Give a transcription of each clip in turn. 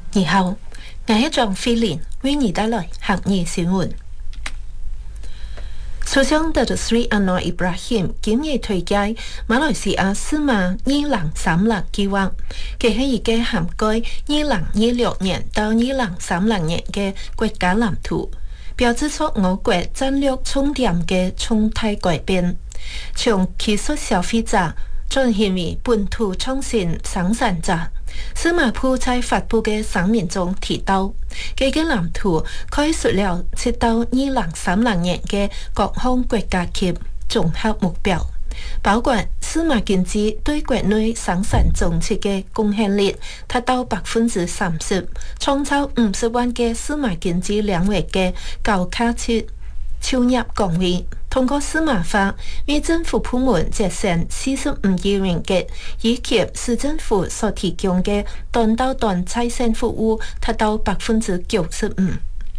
你好，我是张飞林，为你带来行业新闻。首相达鲁斯里安诺伊布拉辛今日推介马來西亞司馬2030計劃，佢係一個涵蓋2026年到2030年嘅國家藍圖，標誌出我國戰略重點嘅重大改變，從技術消費者轉型為本土創新生產者。司馬鋪在發布嘅聲明中提到，佢嘅藍圖概述了直到2030年嘅各項國家級綜合目標，包括司馬經濟對國內生產總值嘅貢獻率達到30%，創造50萬嘅司馬經濟領域嘅高價值超入崗位。通過司馬化，為政府部門節省45億元嘅，以及市政府所提供嘅端到端在線服務達到95%。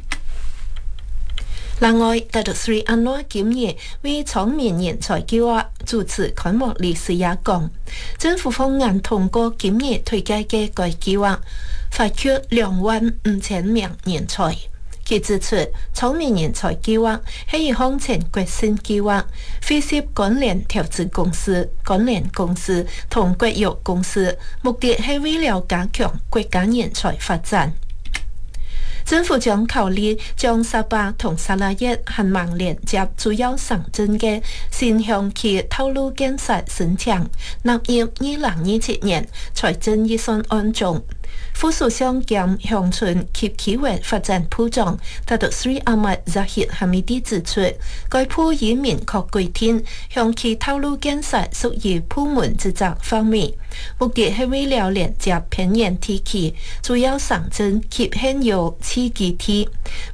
另外，達魯斯里安諾今日為聰明人才計劃主持開幕禮時也講，政府方案通過今日推介嘅該計劃，發掘25000名人才。佢指出，聰明人才計劃係一項全國性計劃，會涉關聯投資公司、關聯公司同國有公司，目的係為了加強國家人才發展。政府將考慮將沙巴同沙拉越漢網連接主要省鎮嘅新向期道路建設申請納入2027年財政預算案中。副首相兼鄉村及企業發展部長達魯斯里阿末扎希哈米蒂指出，該部已明確規定向期道路建設屬於部門職責範圍，目的係為了連接偏遠地區主要省鎮及現有次基地，